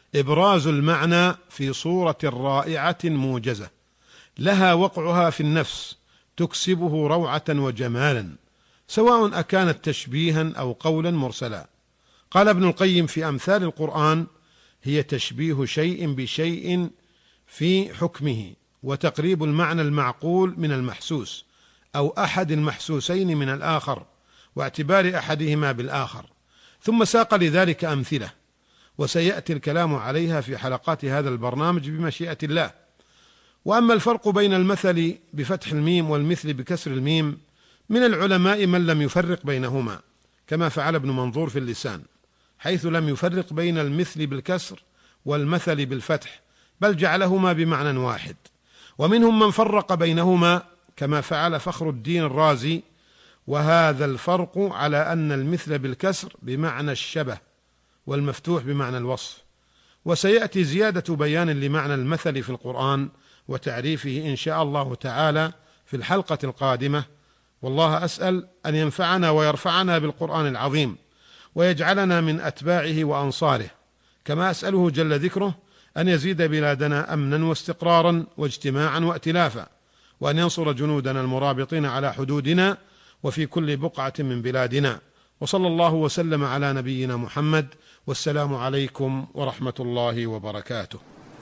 إبراز المعنى في صورة رائعة موجزة لها وقعها في النفس تكسبه روعة وجمالا، سواء أكانت تشبيها أو قولا مرسلا. قال ابن القيم في أمثال القرآن: هي تشبيه شيء بشيء في حكمه، وتقريب المعنى المعقول من المحسوس، أو أحد المحسوسين من الآخر، واعتبار أحدهما بالآخر. ثم ساق لذلك أمثلة، وسيأتي الكلام عليها في حلقات هذا البرنامج بمشيئة الله. وأما الفرق بين المثل بفتح الميم والمثل بكسر الميم، من العلماء من لم يفرق بينهما، كما فعل ابن منظور في اللسان، حيث لم يفرق بين المثل بالكسر والمثل بالفتح، بل جعلهما بمعنى واحد. ومنهم من فرق بينهما، كما فعل فخر الدين الرازي، وهذا الفرق على أن المثل بالكسر بمعنى الشبه، والمفتوح بمعنى الوصف. وسيأتي زيادة بيان لمعنى المثل في القرآن وتعريفه إن شاء الله تعالى في الحلقة القادمة. والله أسأل أن ينفعنا ويرفعنا بالقرآن العظيم، ويجعلنا من أتباعه وأنصاره، كما أسأله جل ذكره أن يزيد بلادنا أمنا واستقرارا واجتماعا وائتلافا، وأن ينصر جنودنا المرابطين على حدودنا وفي كل بقعة من بلادنا. وصلى الله وسلم على نبينا محمد، والسلام عليكم ورحمة الله وبركاته.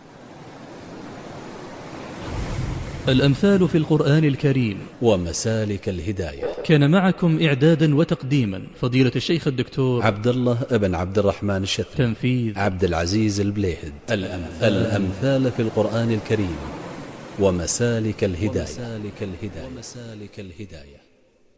الأمثال في القرآن الكريم ومسالك الهداية. كان معكم إعدادا وتقديما فضيلة الشيخ الدكتور عبد الله بن عبد الرحمن الشثري. تنفيذ عبد العزيز البليهد. الأمثال في القرآن الكريم ومسالك الهداية.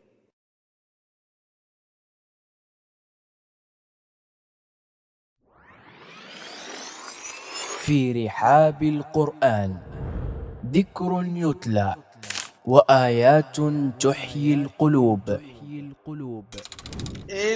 في رحاب القرآن ذكر يتلى وآيات تحيي القلوب.